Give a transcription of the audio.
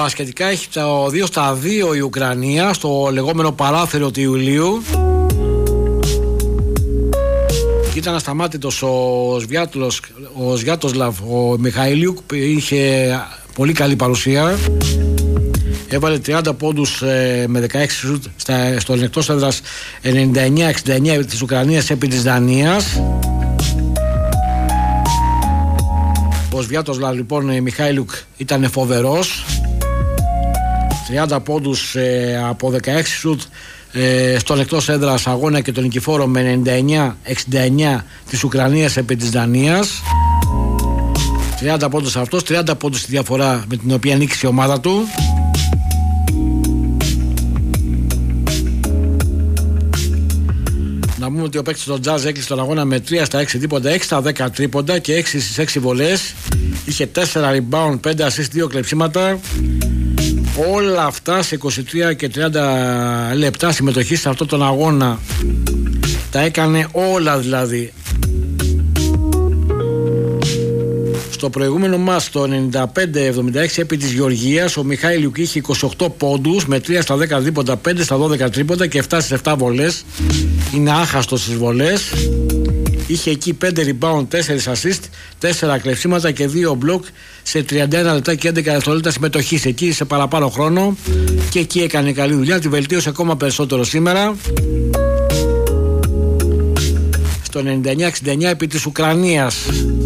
μπασκετικά έχει το 2-2 η Ουκρανία στο λεγόμενο παράθυρο του Ιουλίου. Ήταν ασταμάτητος ο Σβιάτοσλαβ, ο Μιχαηλιούκ είχε πολύ καλή παρουσία. Έβαλε 30 πόντους με 16 σουτ στο εκτός έδρας 99-69 της Ουκρανίας επί της Δανίας. Ο Σβιάτοσλαβ λοιπόν Μιχαηλιούκ ήταν φοβερός. 30 πόντους από 16 σουτ στον εκτός έδρας αγώνα και τον νικηφόρο με 99-69 της Ουκρανίας επί της Δανίας. 30 πόντους αυτός, 30 πόντους στη διαφορά με την οποία νίκησε η ομάδα του. Να πούμε ότι ο παίκτης του Jazz έκλεισε τον αγώνα με 3 στα 6 τρίποντα, 6 στα 10 τρίποντα και 6 στις 6 βολές. Είχε 4 rebound, 5 assist, 2 κλεψίματα. Όλα αυτά σε 23 και 30 λεπτά συμμετοχή σε αυτόν τον αγώνα. Τα έκανε όλα δηλαδή. Στο προηγούμενο μας το 95-76 επί της Γεωργίας ο Μιχαηλιούκ είχε 28 πόντους με 3 στα 10 δίποντα, 5 στα 12 τρίποντα και 7 στις 7 βολές. Είναι άχαστος στις βολές. Είχε εκεί 5 rebound, 4 assist, 4 κλεψίματα και 2 μπλοκ σε 31 λεπτά και 11 δευτερόλεπτα συμμετοχής. Εκεί σε παραπάνω χρόνο και εκεί έκανε καλή δουλειά. Τη βελτίωσε ακόμα περισσότερο σήμερα. Στο 99-69 επί της Ουκρανίας.